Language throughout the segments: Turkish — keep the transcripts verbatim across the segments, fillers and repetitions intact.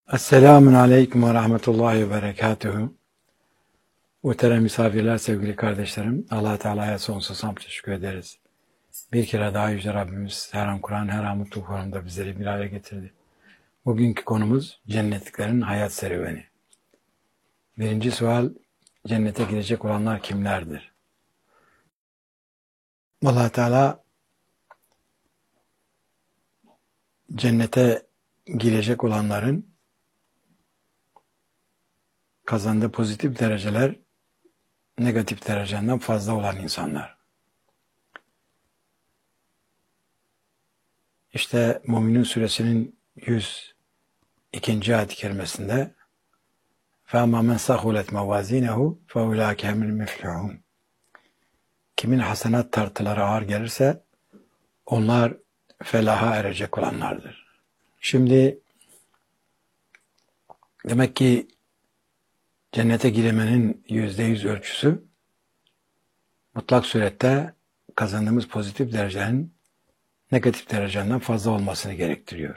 Esselamun Aleyküm ve Rahmetullahi ve Berekatuhu. Muhterem misafirler, sevgili kardeşlerim, Allah Teala'ya sonsuz hamd teşekkür ederiz. Bir kere daha Yüce Rabbimiz her an Kur'an, her an mutlu formda bizleri bir araya getirdi. Bugünkü konumuz cennetliklerin hayat serüveni. Birinci sual, cennete girecek olanlar kimlerdir? Allah Teala cennete girecek olanların kazandığı pozitif dereceler negatif dereceden fazla olan insanlar. İşte Müminun suresinin yüz ikinci ayet-i kerimesinde فَاَمَا مَنْ سَخُلَتْ مَوَازِينَهُ فَاُولَٰئِكَ هُمُ الْمُفْلِحُونَ. Kimin hasenat tartıları ağır gelirse onlar felaha erecek olanlardır. Şimdi demek ki cennete giremenin yüzde yüz ölçüsü mutlak surette kazandığımız pozitif derecelerin negatif derecenden fazla olmasını gerektiriyor.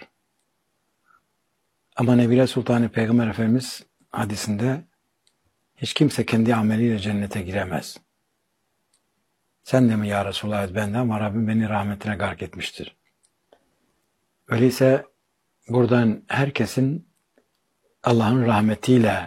Ama Nebile Sultanı Peygamber Efendimiz hadisinde hiç kimse kendi ameliyle cennete giremez. Sen de mi ya Resulallah, ben de, ama Rabbim beni rahmetine gark etmiştir. Öyleyse buradan herkesin Allah'ın rahmetiyle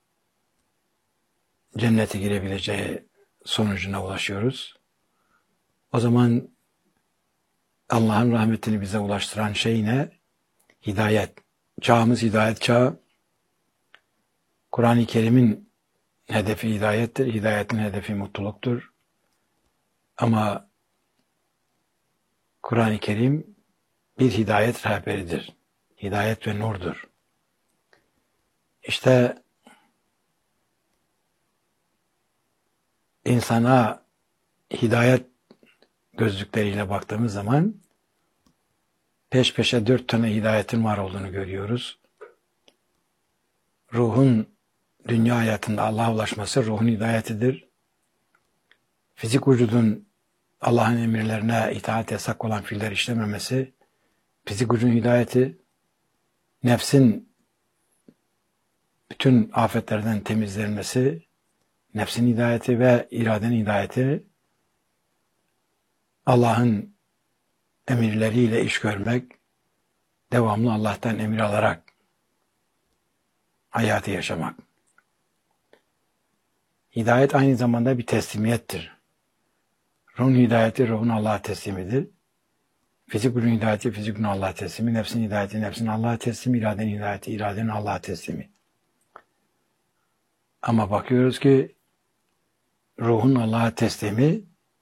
cennete girebileceği sonucuna ulaşıyoruz. O zaman Allah'ın rahmetini bize ulaştıran şey ne? Hidayet. Çağımız hidayet çağı. Kur'an-ı Kerim'in hedefi hidayettir. Hidayetin hedefi mutluluktur. Ama Kur'an-ı Kerim bir hidayet rehberidir. Hidayet ve nurdur. İşte insana hidayet gözlükleriyle baktığımız zaman peş peşe dört tane hidayetin var olduğunu görüyoruz. Ruhun dünya hayatında Allah'a ulaşması ruhun hidayetidir. Fizik vücudun Allah'ın emirlerine itaat yasak olan fiiller işlememesi fizik vücudun hidayeti. Nefsin bütün afetlerden temizlenmesi nefsin hidayeti ve iradenin hidayeti. Allah'ın emirleriyle iş görmek, devamlı Allah'tan emir alarak hayatı yaşamak. Hidayet aynı zamanda bir teslimiyettir. Ruhun hidayeti ruhun Allah'a teslimidir. Fizik vücudun hidayeti fizik vücudun Allah'a teslimi, nefsin hidayeti nefsin Allah'a teslimi, iradenin hidayeti iradenin Allah'a teslimi. Ama bakıyoruz ki ruhun Allah'a teslimi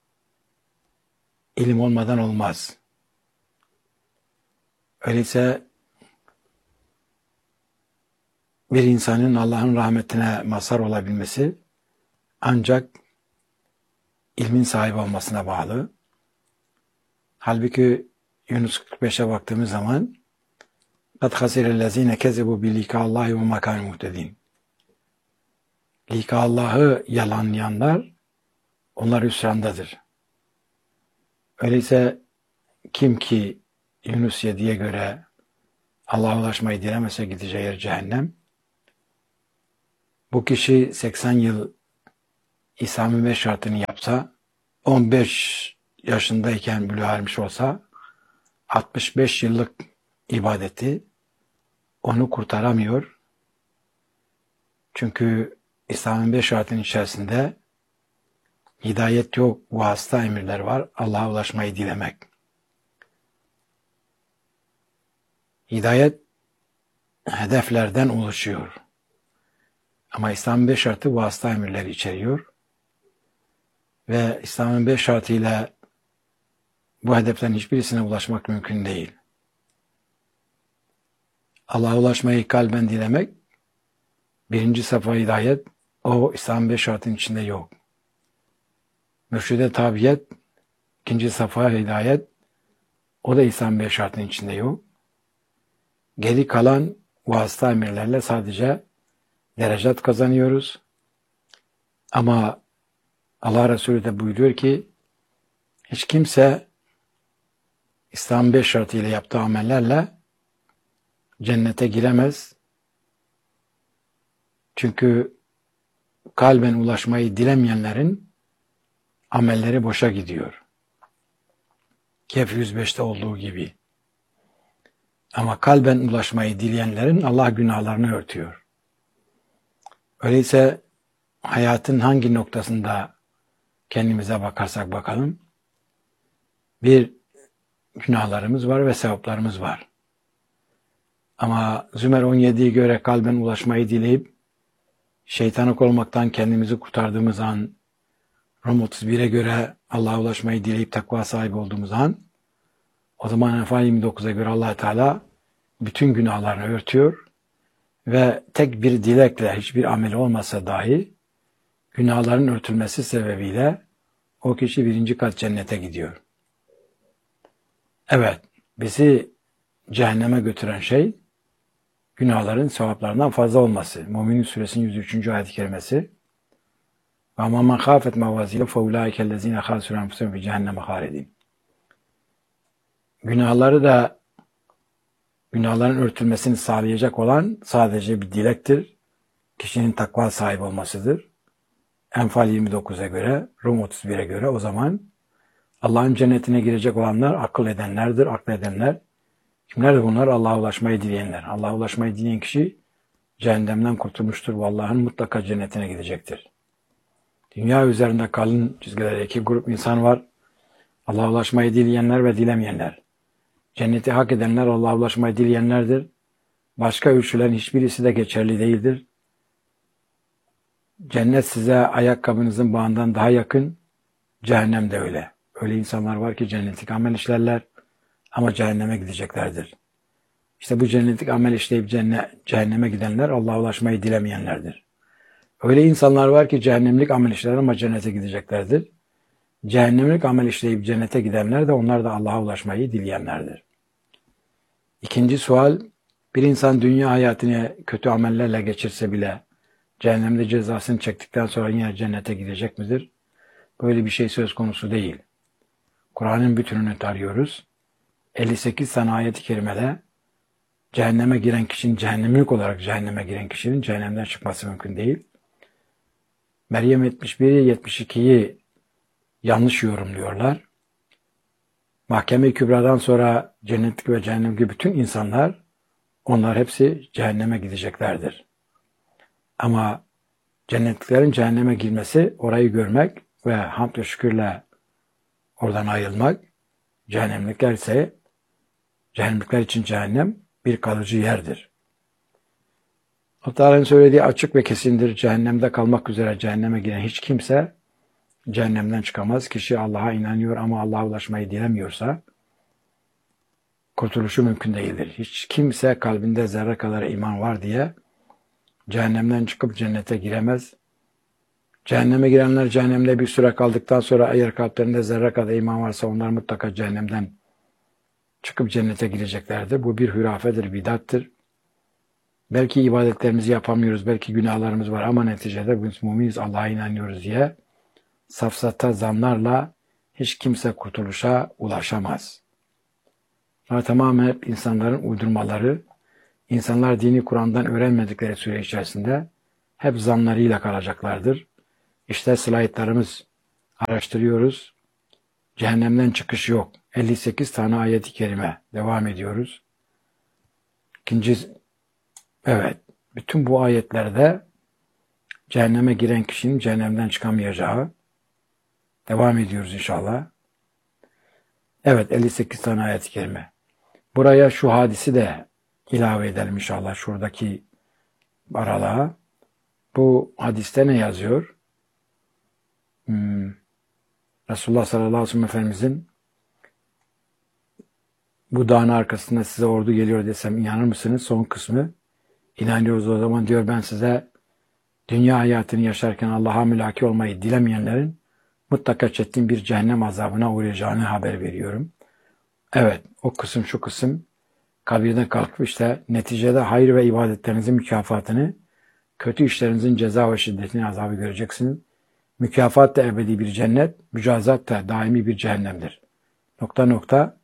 ilim olmadan olmaz. Öyleyse bir insanın Allah'ın rahmetine mazhar olabilmesi ancak ilmin sahibi olmasına bağlı. Halbuki Yunus kırk beşe baktığımız zaman قَدْ خَسِرَ الَّذ۪ينَ كَذَبُوا بِلِقَاءِ اللّٰهِ وَمَا كَانُوا مُهْتَد۪ينَ. Lika Allah'ı yalanlayanlar onlar hüsrandadır. Öyleyse kim ki Yunus yediye göre Allah'a ulaşmayı dilemese gideceği yer cehennem. Bu kişi seksen yıl İslam'ın beş şartını yapsa, on beş yaşındayken bülüğe ermiş olsa, altmış beş yıllık ibadeti onu kurtaramıyor. Çünkü İslam'ın beş şartının içerisinde hidayet yok, vasıta emirler var. Allah'a ulaşmayı dilemek. Hidayet hedeflerden oluşuyor. Ama İslam'ın beş şartı vasıta emirleri içeriyor. Ve İslam'ın beş şartıyla bu hedeflerin hiçbirisine ulaşmak mümkün değil. Allah'a ulaşmayı kalben dilemek, birinci safa hidayet, o İslam'ın beş şartının içinde yok. Mürşide tabiyet, ikinci safa hidayet, o da İslam'ın beş şartının içinde yok. Geri kalan vasıta emirlerle sadece derecat kazanıyoruz. Ama Allah Resulü de buyuruyor ki, hiç kimse İslam'ın beş şartıyla yaptığı amellerle cennete giremez. Çünkü kalben ulaşmayı dilemeyenlerin amelleri boşa gidiyor. Kehf yüz beşte olduğu gibi. Ama kalben ulaşmayı dileyenlerin Allah günahlarını örtüyor. Öyleyse hayatın hangi noktasında kendimize bakarsak bakalım, bir günahlarımız var ve sevaplarımız var. Ama Zümer on yediye göre kalben ulaşmayı dileyip şeytanlık olmaktan kendimizi kurtardığımız an, Rum otuz bire göre Allah'a ulaşmayı dileyip takva sahibi olduğumuz an, o zaman Enfal yirmi dokuza göre Allah Teala bütün günahlarını örtüyor ve tek bir dilekle hiçbir ameli olmasa dahi günahların örtülmesi sebebiyle o kişi birinci kat cennete gidiyor. Evet, bizi cehenneme götüren şey günahların sevaplarından fazla olması. Mü'minin suresinin yüz üçüncü ayet-i kerimesi. وَمَا مَنْ خَافَتْ مَوَازِينَ فَاُولَٰئِكَ الَّذ۪ينَ خَاسِرُوا أَنْفُسَهُمْ فِي جَهَنَّمَ خَالِدِينَ. Günahları da günahların örtülmesini sağlayacak olan sadece bir dilektir. Kişinin takva sahibi olmasıdır. Enfal yirmi dokuza göre, Rum otuz bire göre o zaman Allah'ın cennetine girecek olanlar akıl edenlerdir, akledenler. Kimlerdir bunlar? Allah'a ulaşmayı dileyenler. Allah'a ulaşmayı dileyen kişi cehennemden kurtulmuştur ve Allah'ın mutlaka cennetine gidecektir. Dünya üzerinde kalın çizgilerde iki grup insan var. Allah'a ulaşmayı dileyenler ve dilemeyenler. Cenneti hak edenler Allah'a ulaşmayı dileyenlerdir. Başka üçlerin hiçbirisi de geçerli değildir. Cennet size ayakkabınızın bağından daha yakın, cehennem de öyle. Öyle insanlar var ki cennetlik amel işlerler ama cehenneme gideceklerdir. İşte bu cennetlik amel işleyip cehenneme gidenler Allah'a ulaşmayı dilemeyenlerdir. Öyle insanlar var ki cehennemlik amel işlerler ama cennete gideceklerdir. Cehennemlik amel işleyip cennete gidenler de onlar da Allah'a ulaşmayı dileyenlerdir. İkinci sual, bir insan dünya hayatını kötü amellerle geçirse bile cehennemde cezasını çektikten sonra yine cennete gidecek midir? Böyle bir şey söz konusu değil. Kur'an'ın bütününü tarıyoruz. elli sekiz tane ayet-i kerimede cehenneme giren kişinin, cehennemlik olarak cehenneme giren kişinin cehennemden çıkması mümkün değil. Meryem yetmiş bir yetmiş ikiyi yanlış yorumluyorlar. Mahkeme-i Kübra'dan sonra cennetlik ve cehennemlik bütün insanlar, onlar hepsi cehenneme gideceklerdir. Ama cennetliklerin cehenneme girmesi, orayı görmek ve hamd ve şükürle oradan ayrılmak, cehennemlikler ise, cehennemlikler için cehennem bir kalıcı yerdir. Allah Teala'nın söylediği açık ve kesindir. Cehennemde kalmak üzere cehenneme giren hiç kimse cehennemden çıkamaz. Kişi Allah'a inanıyor ama Allah'a ulaşmayı dilemiyorsa kurtuluşu mümkün değildir. Hiç kimse kalbinde zerre kadar iman var diye cehennemden çıkıp cennete giremez. Cehenneme girenler cehennemde bir süre kaldıktan sonra eğer kalplerinde zerre kadar iman varsa onlar mutlaka cehennemden çıkıp cennete gireceklerdir. Bu bir hürafedir, bidattır. Belki ibadetlerimizi yapamıyoruz, belki günahlarımız var ama neticede biz müminiz, Allah'a inanıyoruz diye safsata zanlarla hiç kimse kurtuluşa ulaşamaz. Bunlar tamamen hep insanların uydurmaları. İnsanlar dini Kur'an'dan öğrenmedikleri süre içerisinde hep zanlarıyla kalacaklardır. İşte slaytlarımız, araştırıyoruz. Cehennemden çıkış yok. elli sekiz tane ayet-i kerime. Devam ediyoruz. İkinci, evet, bütün bu ayetlerde cehenneme giren kişinin cehennemden çıkamayacağı. Devam ediyoruz inşallah. Evet, elli sekiz tane ayet-i kerime. Buraya şu hadisi de ilave edelim inşallah, şuradaki aralığa. Bu hadiste ne yazıyor? Hmm. Resulullah sallallahu aleyhi ve sellem Efendimizin bu dağın arkasında size ordu geliyor desem inanır mısınız? Son kısmı inanıyoruz. O zaman diyor, ben size dünya hayatını yaşarken Allah'a mülaki olmayı dilemeyenlerin mutlaka çetin bir cehennem azabına uğrayacağını haber veriyorum. Evet, o kısım şu kısım kabirden kalkıp işte neticede hayır ve ibadetlerinizin mükafatını, kötü işlerinizin ceza ve şiddetini, azabı göreceksiniz. Mükafat da ebedi bir cennet, mücazat da daimi bir cehennemdir. Nokta nokta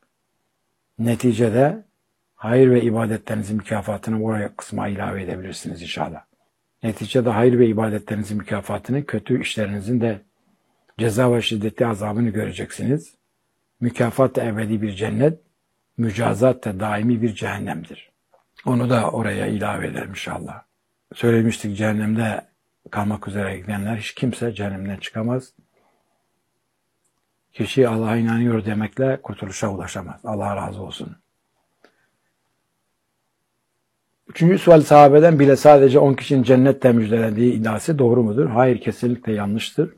neticede hayır ve ibadetlerinizin mükafatını oraya kısma ilave edebilirsiniz inşallah. Neticede hayır ve ibadetlerinizin mükafatını, kötü işlerinizin de ceza ve şiddetli azabını göreceksiniz. Mükafat da ebedi bir cennet, mücazat da daimi bir cehennemdir. Onu da oraya ilave eder inşallah. Söylemiştik, cehennemde kalmak üzere gidenler, hiç kimse cehennemden çıkamaz. Kişi Allah'a inanıyor demekle kurtuluşa ulaşamaz. Allah razı olsun. Üçüncü sual, sahabeden bile sadece on kişinin cennetle müjdelendiği iddiası doğru mudur? Hayır, kesinlikle yanlıştır.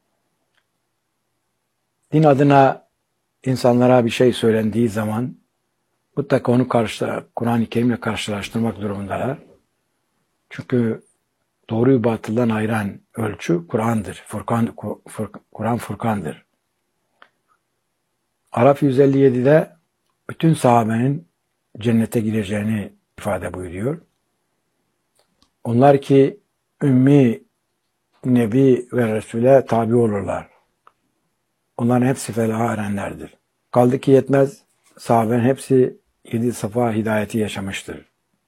Din adına insanlara bir şey söylendiği zaman mutlaka onu Kur'an-ı Kerim'le karşılaştırmak durumundalar. Çünkü doğruyu batıldan ayıran ölçü Kur'an'dır. Furkan, Kur'an Furkan'dır. Araf yüz elli yedi'de bütün sahabenin cennete gireceğini ifade buyuruyor. Onlar ki ümmi, nebi ve Resul'e tabi olurlar. Onların hepsi felaha erenlerdir. Kaldı ki yetmez, sahabenin hepsi yedi safa hidayeti yaşamıştır.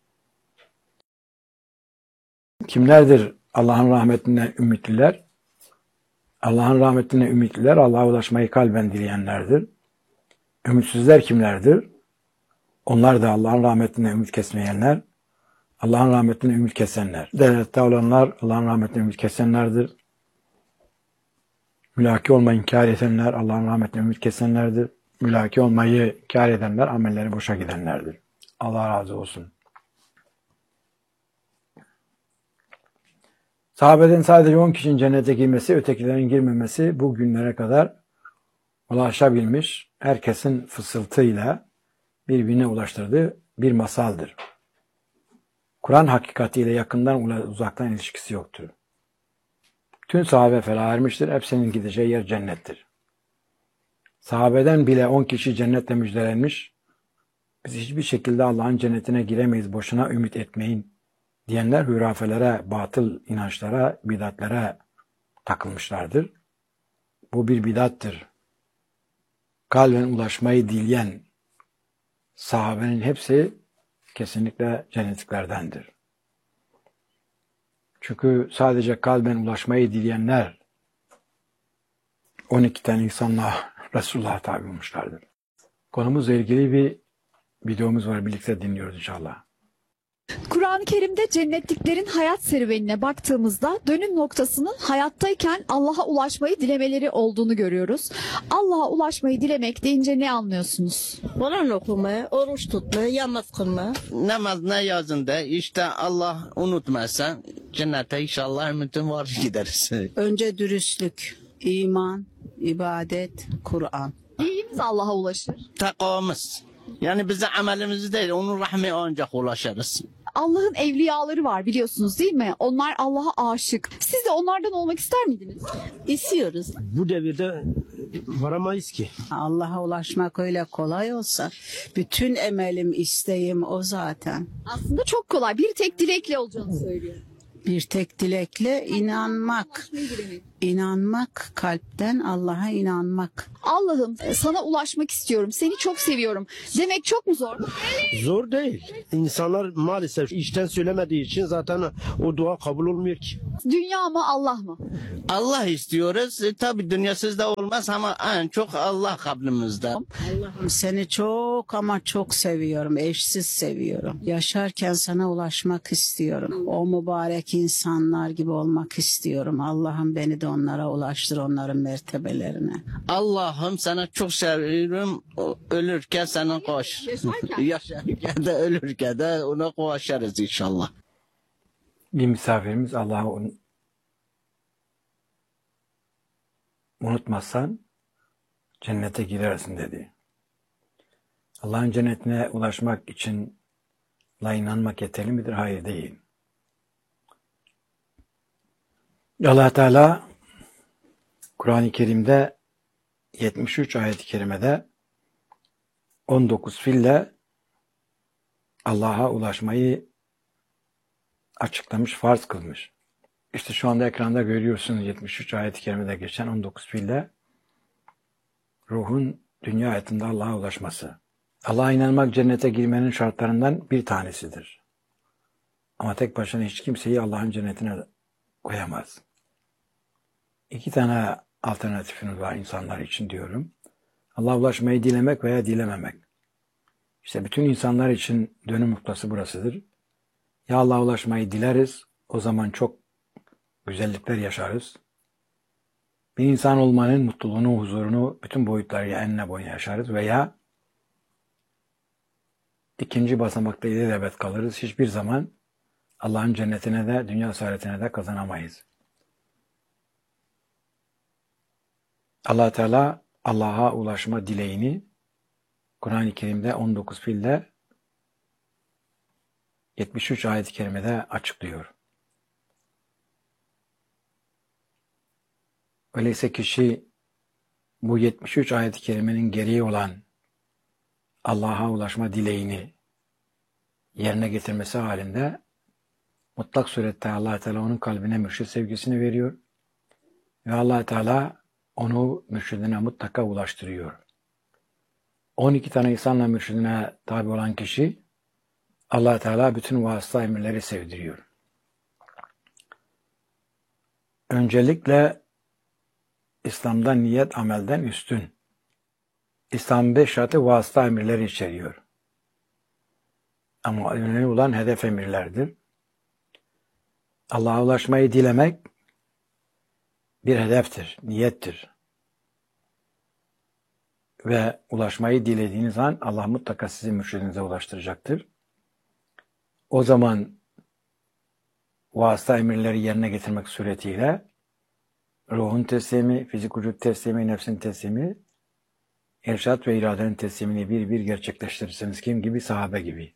Kimlerdir Allah'ın rahmetinden ümitliler? Allah'ın rahmetinden ümitliler, Allah'a ulaşmayı kalben dileyenlerdir. Ümitsizler kimlerdir? Onlar da Allah'ın rahmetinden ümit kesmeyenler, Allah'ın rahmetinden ümit kesenler. Cennette olanlar Allah'ın rahmetinden ümit kesenlerdir. Mülaki olmayı inkar edenler Allah'ın rahmetinden ümit kesenlerdir. Mülaki olmayı inkar edenler amelleri boşa gidenlerdir. Allah razı olsun. Sahabeden sadece on kişinin cennete girmesi, ötekilerin girmemesi bu günlere kadar ulaşabilmiş, herkesin fısıltıyla birbirine ulaştırdığı bir masaldır. Kur'an hakikatiyle yakından uzaktan ilişkisi yoktur. Tüm sahabe felah ermiştir, hepsinin gideceği yer cennettir. Sahabeden bile on kişi cennetle müjdelenmiş, biz hiçbir şekilde Allah'ın cennetine giremeyiz, boşuna ümit etmeyin diyenler hürafelere, batıl inançlara, bidatlere takılmışlardır. Bu bir bidattır. Kalben ulaşmayı dileyen sahabenin hepsi kesinlikle cennetliklerdendir. Çünkü sadece kalben ulaşmayı dileyenler on iki tane insanla Resulullah'a tabi olmuşlardır. Konumuzla ilgili bir videomuz var, birlikte dinliyoruz inşallah. Kur'an-ı Kerim'de cennetliklerin hayat serüvenine baktığımızda dönüm noktasının hayattayken Allah'a ulaşmayı dilemeleri olduğunu görüyoruz. Allah'a ulaşmayı dilemek deyince ne anlıyorsunuz? Kur'an okuma, oruç tutma, namaz kılma. Namaz ne yazında işte Allah unutmazsa cennete inşallah ümitim var gideriz. Önce dürüstlük, iman, ibadet, Kur'an. Neyimiz Allah'a ulaşır? Takvamız. Yani bize amelimizi değil, onun rahmi ancak ulaşırız. Allah'ın evliyaları var biliyorsunuz değil mi? Onlar Allah'a aşık. Siz de onlardan olmak ister miydiniz? İstiyoruz. Bu devirde varamayız ki. Allah'a ulaşmak öyle kolay olsa bütün emelim, isteğim o zaten. Aslında çok kolay. Bir tek dilekle olacağını söylüyor. Bir tek dilekle inanmak. İnanmak, kalpten Allah'a inanmak. Allah'ım sana ulaşmak istiyorum. Seni çok seviyorum. Demek çok mu zor? Zor değil. İnsanlar maalesef içten söylemediği için zaten o dua kabul olmuyor ki. Dünya mı Allah mı? Allah istiyoruz. E, tabii dünyasız da olmaz ama en çok Allah kablimizde. Allah'ım seni çok ama çok seviyorum. Eşsiz seviyorum. Yaşarken sana ulaşmak istiyorum. O mübarek insanlar gibi olmak istiyorum. Allah'ım beni de onlara ulaştır, onların mertebelerine. Allah'ım sana çok seviyorum. O- Ölürken sana koş. Yaşarken. Yaşarken de ölürken de ona koşarız inşallah. Bir misafirimiz Allah'ı un- unutmazsan cennete girersin dedi. Allah'ın cennetine ulaşmak için Allah'a inanmak yeterli midir? Hayır, değil. Allah Teala Kur'an-ı Kerim'de yetmiş üç ayet-i kerimede on dokuz fiille Allah'a ulaşmayı açıklamış, farz kılmış. İşte şu anda ekranda görüyorsunuz yetmiş üç ayet-i kerimede geçen on dokuz fiille ruhun dünya hayatında Allah'a ulaşması. Allah'a inanmak cennete girmenin şartlarından bir tanesidir. Ama tek başına hiç kimseyi Allah'ın cennetine koyamaz. İki tane alternatifiniz var insanlar için diyorum. Allah'a ulaşmayı dilemek veya dilememek. İşte bütün insanlar için dönüm noktası burasıdır. Ya Allah'a ulaşmayı dileriz, o zaman çok güzellikler yaşarız. Bir insan olmanın mutluluğunu, huzurunu bütün boyutlarıyla enine boyuna yaşarız veya ikinci basamakta ilelebet kalırız. Hiçbir zaman Allah'ın cennetine de, dünya saadetine de kazanamayız. Allah Teala Allah'a ulaşma dileğini Kur'an-ı Kerim'de on dokuz fiilde yetmiş üç ayet-i kerimede açıklıyor. Öyleyse kişi bu yetmiş üç ayet-i kerimenin gereği olan Allah'a ulaşma dileğini yerine getirmesi halinde mutlak surette Allah Teala onun kalbine mürşid sevgisini veriyor ve Allah Teala onu mürşidine mutlaka ulaştırıyor. on iki tane insanla mürşidine tabi olan kişi Allah Teala bütün vasıta emirleri sevdiriyor. Öncelikle İslam'da niyet amelden üstün. İslam'ın beş şartı vasıta emirleri içeriyor. Ama önemli olan hedef emirlerdir. Allah'a ulaşmayı dilemek bir hedeftir, niyettir. Ve ulaşmayı dilediğiniz an Allah mutlaka sizi mürşidinize ulaştıracaktır. O zaman vasıta emirleri yerine getirmek suretiyle ruhun teslimi, fizik vücut teslimi, nefsin teslimi, irşat ve iradenin teslimini bir bir gerçekleştirirseniz kim gibi? Sahabe gibi.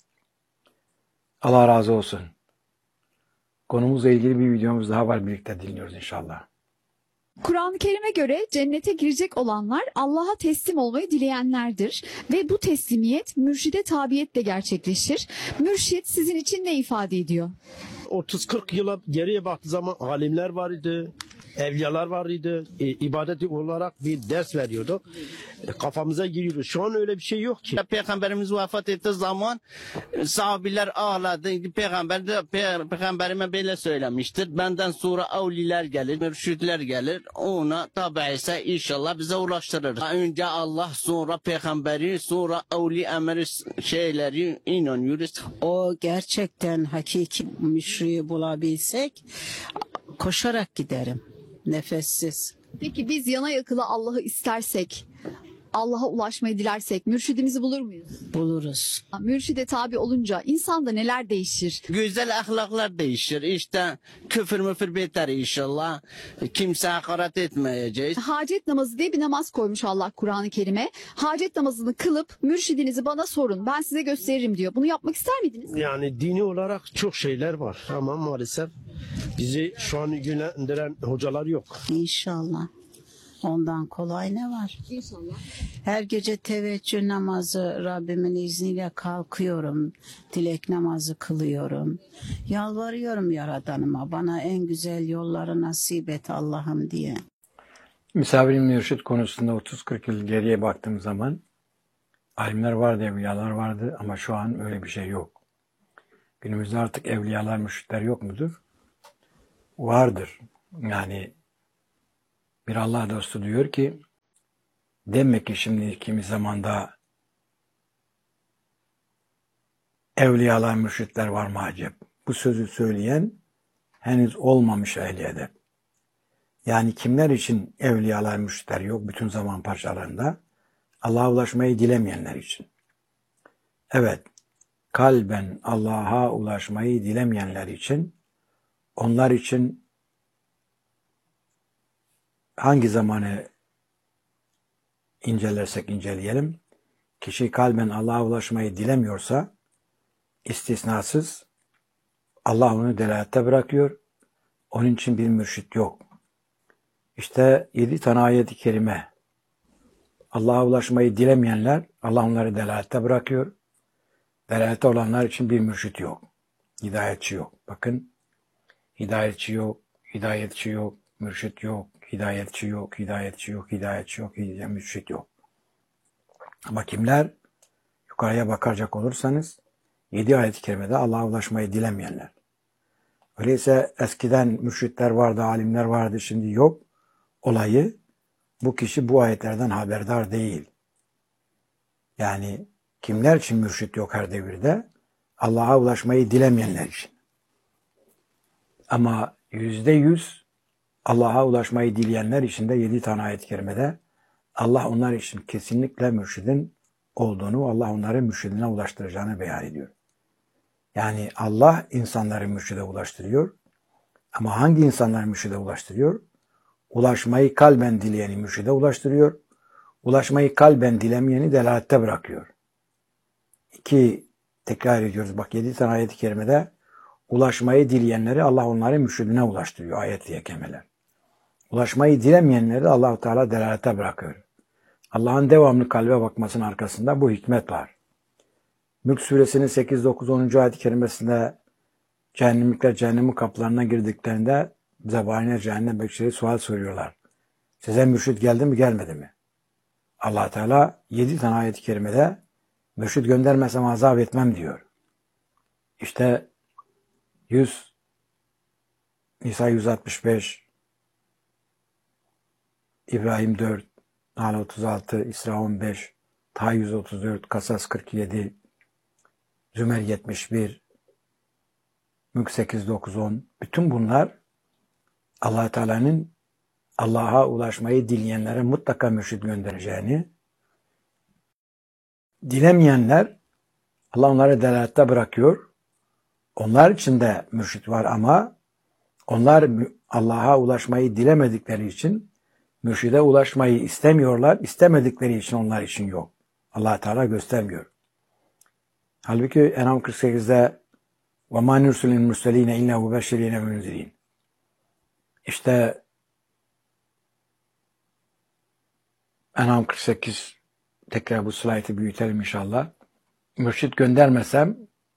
Allah razı olsun. Konumuzla ilgili bir videomuz daha var, birlikte dinliyoruz inşallah. Kur'an-ı Kerim'e göre cennete girecek olanlar Allah'a teslim olmayı dileyenlerdir ve bu teslimiyet mürşide tabiyetle gerçekleşir. Mürşid sizin için ne ifade ediyor? otuz kırk yıla geriye baktığı zaman alimler var idi, evliyalar var idi, e, ibadeti olarak bir ders veriyorduk. E, kafamıza giriyordu. Şu an öyle bir şey yok ki. Peygamberimiz vefat ettiği zaman sahabiler ağladı. Peygamber de Pey- peygamberime böyle söylemiştir. Benden sonra evliler gelir, mürşidler gelir. Ona tabi ise inşallah bize ulaştırır. Önce Allah, sonra peygamberi, sonra evli emri şeyleri inanıyoruz. O gerçekten hakiki müşriği bulabilsek koşarak giderim. Nefessiz. Peki biz yana yakıla Allah'ı istersek, Allah'a ulaşmayı dilersek mürşidimizi bulur muyuz? Buluruz. Mürşide tabi olunca insanda neler değişir? Güzel ahlaklar değişir. İşte küfür müfür biter inşallah. Kimse hakaret etmeyeceğiz. Hacet namazı diye bir namaz koymuş Allah Kur'an-ı Kerim'e. Hacet namazını kılıp mürşidinizi bana sorun, ben size gösteririm diyor. Bunu yapmak ister miydiniz? Yani dini olarak çok şeyler var ama maalesef bizi şu an yönlendiren hocalar yok. İnşallah. Ondan kolay ne var? İnşallah. Her gece teveccüh namazı Rabbimin izniyle kalkıyorum. Dilek namazı kılıyorum. Yalvarıyorum Yaradanıma bana en güzel yolları nasip et Allah'ım diye. Misafirin mürşid konusunda otuz kırk yıl geriye baktığım zaman alimler vardı, evliyalar vardı ama şu an öyle bir şey yok. Günümüzde artık evliyalar, mürşitler yok mudur? Vardır. Yani bir Allah dostu diyor ki, demek ki şimdi kimi zamanda evliyalar, mürşitler var mı acep? Bu sözü söyleyen henüz olmamış ehli edep. Yani kimler için evliyalar, mürşitler yok bütün zaman parçalarında? Allah'a ulaşmayı dilemeyenler için. Evet, kalben Allah'a ulaşmayı dilemeyenler için, onlar için hangi zamanı incelersek inceleyelim, kişi kalben Allah'a ulaşmayı dilemiyorsa, istisnasız Allah onu delalette bırakıyor. Onun için bir mürşit yok. İşte yedi tane ayet-i kerime. Allah'a ulaşmayı dilemeyenler, Allah onları delalette bırakıyor. Delalette olanlar için bir mürşit yok. Hidayetçi yok. Bakın, hidayetçi yok, hidayetçi yok, mürşit yok, hidayetçi yok, hidayetçi yok, hidayetçi yok, hidayetçi mürşit yok. Ama kimler? Yukarıya bakacak olursanız, yedi ayet-i kerimede Allah'a ulaşmayı dilemeyenler. Öyleyse eskiden mürşitler vardı, alimler vardı, şimdi yok. Olayı bu kişi bu ayetlerden haberdar değil. Yani kimler için mürşit yok her devirde? Allah'a ulaşmayı dilemeyenler için. Ama yüzde yüz Allah'a ulaşmayı dileyenler için de yedi tane ayet-i kerimede Allah onlar için kesinlikle mürşidin olduğunu, Allah onları mürşidine ulaştıracağını beyan ediyor. Yani Allah insanları mürşide ulaştırıyor. Ama hangi insanları mürşide ulaştırıyor? Ulaşmayı kalben dileyeni mürşide ulaştırıyor. Ulaşmayı kalben dilemeyeni delalette bırakıyor. İki, tekrar ediyoruz. Bak yedi tane ayet-i kerimede ulaşmayı dileyenleri Allah onları mürşidine ulaştırıyor. Ayet-i kerimeler. Ulaşmayı dilemeyenleri de Allah-u Teala delalete bırakıyor. Allah'ın devamlı kalbe bakmasının arkasında bu hikmet var. Mülk suresinin sekiz, dokuz, onuncu ayet-i kerimesinde cehennemlikler cehennemin kapılarına girdiklerinde zebaniler cehennem bekçileri sual soruyorlar. Size mürşit geldi mi gelmedi mi? Allah Teala yedi tane ayet-i kerimede mürşit göndermesem azap etmem diyor. İşte yüz, Nisa yüz altmış beş, İbrahim dört, Nahl otuz altı, İsra on beş, Taha yüz otuz dört, Kasas kırk yedi, Zümer yetmiş bir, Mülk sekiz, dokuz, on. Bütün bunlar Allah Teala'nın Allah'a ulaşmayı dileyenlere mutlaka mürşid göndereceğini, dilemeyenler Allah onları delalette bırakıyor. Onlar için de mürşid var ama onlar Allah'a ulaşmayı dilemedikleri için mürşide ulaşmayı istemiyorlar. İstemedikleri için onlar için yok. Allah Teala göstermiyor. Halbuki En'am kırk sekizde وَمَا نُرْسُلِ الْمُرْسَلِينَ اِلَّا مُبَشِّرِينَ وَمُنْذِرِينَ İşte En'am kırk sekiz, tekrar bu slaytı büyütelim inşallah. Mürşid göndermesem,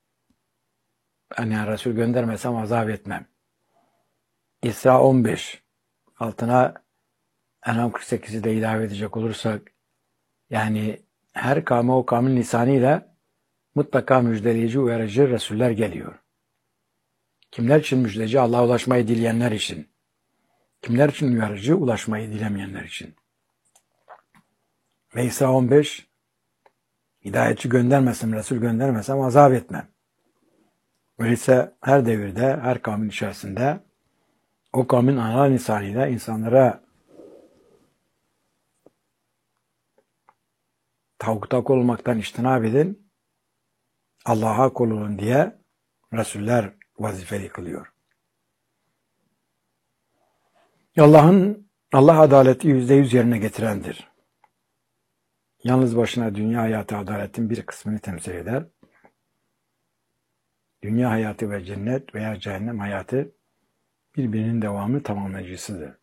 yani Resul göndermesem azap etmem. İsra on beş, altına En'am kırk sekizi de ilave edecek olursak, yani her kavme o kavmin lisanıyla mutlaka müjdeleyici, uyarıcı Resuller geliyor. Kimler için müjdeci? Allah'a ulaşmayı dileyenler için. Kimler için uyarıcı? Ulaşmayı dilemeyenler için. Ve İsra on beş, hidayetçi göndermesem, Resul göndermesem azap etmem. Öyleyse her devirde, her kavmin içerisinde o kavmin ana lisanıyla insanlara tavukta kul olmaktan içtinab edin, Allah'a kul olun diye Resuller vazifeli kılıyor. Allah'ın Allah adaleti yüzde yüz yerine getirendir. Yalnız başına dünya hayatı adaletin bir kısmını temsil eder. Dünya hayatı ve cennet veya cehennem hayatı birbirinin devamı tamamlayıcısıdır.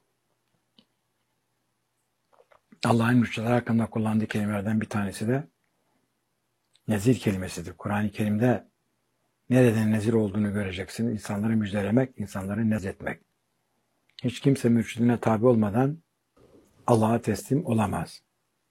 Allah'ın mürşitler hakkında kullandığı kelimelerden bir tanesi de nezir kelimesidir. Kur'an-ı Kerim'de nereden nezir olduğunu göreceksin. İnsanları müjdelemek, insanları nezetmek. Hiç kimse mürşidine tabi olmadan Allah'a teslim olamaz.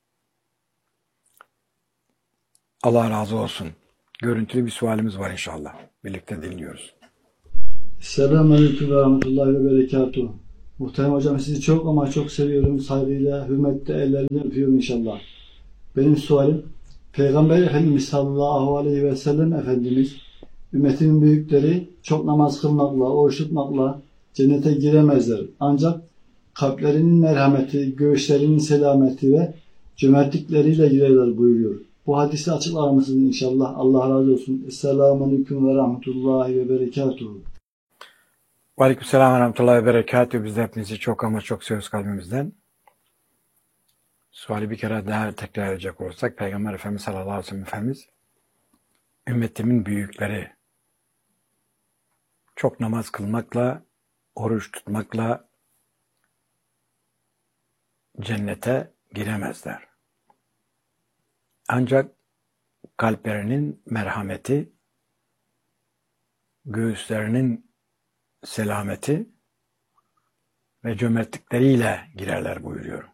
Allah razı olsun. Görüntülü bir sualimiz var inşallah. Birlikte dinliyoruz. Selamünaleyküm ve rahmetullahi ve berekatuhu. Muhterem hocam, sizi çok ama çok seviyorum. Saygıyla, hürmetle ellerinden öpüyorum inşallah. Benim sualim, Peygamber Efendimiz sallallahu aleyhi ve sellem Efendimiz, ümmetin büyükleri çok namaz kılmakla, oruç tutmakla cennete giremezler. Ancak kalplerinin merhameti, göğüslerinin selameti ve cömertlikleriyle girerler buyuruyor. Bu hadisi açıklar mısınız inşallah? Allah razı olsun. Esselamu ve rahmetullahi ve berekatuhu. Aleykümselam ve rahmetullahi ve berekatuhu. Biz de hepinizi çok ama çok seviyoruz kalbimizden. Suali bir kere daha tekrar edecek olursak, Peygamber Efendimiz sallallahu aleyhi ve sellem Efendimiz, ümmetimin büyükleri çok namaz kılmakla, oruç tutmakla cennete giremezler. Ancak kalplerinin merhameti, göğüslerinin selameti ve cömertlikleriyle girerler buyuruyor.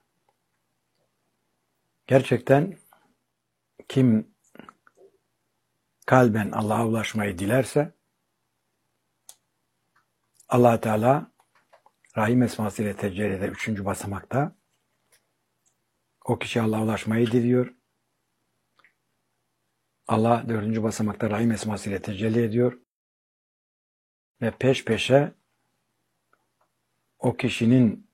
Gerçekten kim kalben Allah'a ulaşmayı dilerse Allah Teala Rahim esması ile tecelli eder üçüncü basamakta. O kişi Allah'a ulaşmayı diliyor. Allah dördüncü basamakta Rahim esması ile tecelli ediyor. Ve peş peşe o kişinin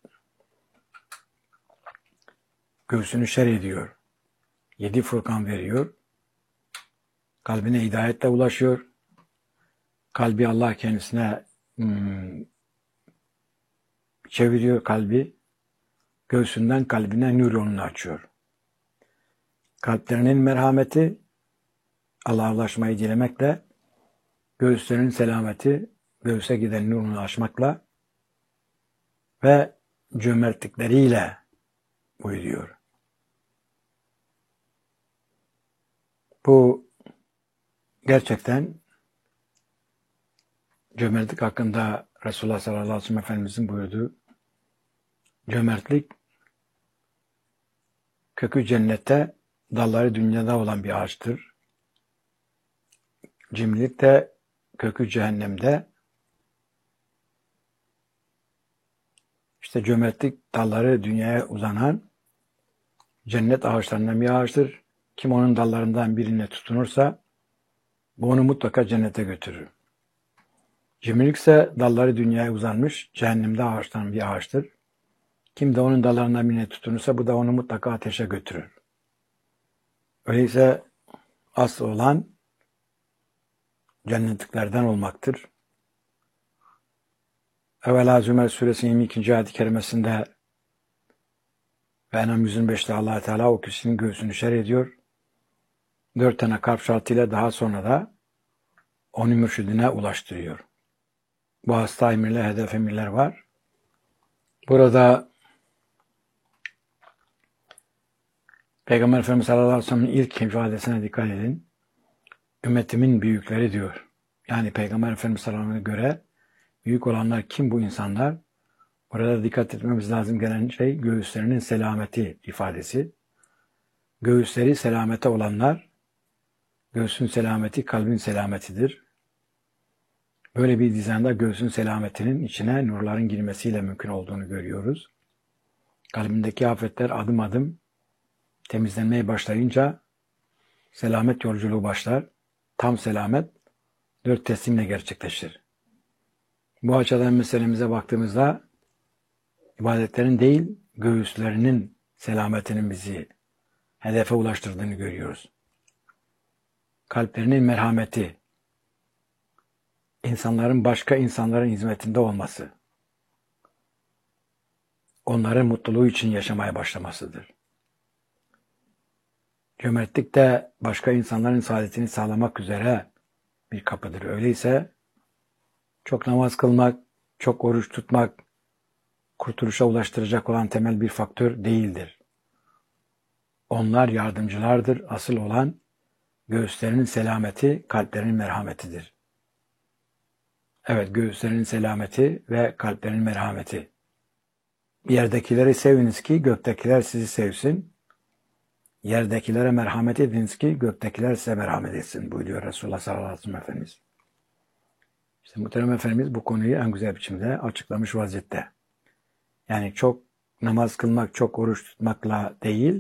göğsünü şer ediyor. Yedi Furkan veriyor. Kalbine hidayetle ulaşıyor. Kalbi Allah kendisine hmm, çeviriyor kalbi. Göğsünden kalbine nur yolunu açıyor. Kalplerinin merhameti Allah'a ulaşmayı dilemekle, göğüslerinin selameti göğüse giden nurunu açmakla ve cömertlikleriyle buyuruyor. Bu gerçekten cömertlik hakkında Resulullah sallallahu aleyhi ve sellem Efendimizin buyurduğu cömertlik kökü cennette, dalları dünyada olan bir ağaçtır. Cimrilik de kökü cehennemde. İşte cömertlik dalları dünyaya uzanan cennet ağaçlarından bir ağaçtır. Kim onun dallarından birine tutunursa bu onu mutlaka cennete götürür. Cimrilik ise dalları dünyaya uzanmış cehennemde ağaçtan bir ağaçtır. Kim de onun dallarından birine tutunursa bu da onu mutlaka ateşe götürür. Öyleyse asıl olan cennetliklerden olmaktır. Evvela Zümer suresinin yirmi ikinci ayet-i kerimesinde ve Enam yüz beşte Allah Teala o kişinin göğsünü şer ediyor. Dört tane kalp şartıyla daha sonra da onu mürşidine ulaştırıyor. Bu hasta emirler, hedef emirler var. Burada Peygamber Efendimiz sallallahu aleyhi ve sellem'in ilk ifadesine dikkat edin. Ümmetimin büyükleri diyor. Yani Peygamber Efendimiz sallallahu aleyhi ve sellem'e göre büyük olanlar kim bu insanlar? Orada dikkat etmemiz lazım gelen şey göğüslerinin selameti ifadesi. Göğüsleri selamete olanlar, göğsün selameti kalbin selametidir. Böyle bir dizayında göğsün selametinin içine nurların girmesiyle mümkün olduğunu görüyoruz. Kalbindeki afetler adım adım temizlenmeye başlayınca selamet yolculuğu başlar. Tam selamet dört teslimle gerçekleşir. Bu açıdan meselemize baktığımızda ibadetlerin değil, göğüslerinin selametinin bizi hedefe ulaştırdığını görüyoruz. Kalplerinin merhameti, insanların başka insanların hizmetinde olması, onların mutluluğu için yaşamaya başlamasıdır. Cömertlik de başka insanların saadetini sağlamak üzere bir kapıdır. Öyleyse çok namaz kılmak, çok oruç tutmak, kurtuluşa ulaştıracak olan temel bir faktör değildir. Onlar yardımcılardır. Asıl olan göğüslerinin selameti, kalplerinin merhametidir. Evet, göğüslerinin selameti ve kalplerinin merhameti. Yerdekileri seviniz ki göktekiler sizi sevsin. Yerdekilere merhamet ediniz ki göktekiler size merhamet etsin buyuruyor Resulullah sallallahu aleyhi ve sellem Efendimiz. İşte muhterem Efendimiz bu konuyu en güzel biçimde açıklamış vaziyette. Yani çok namaz kılmak, çok oruç tutmakla değil,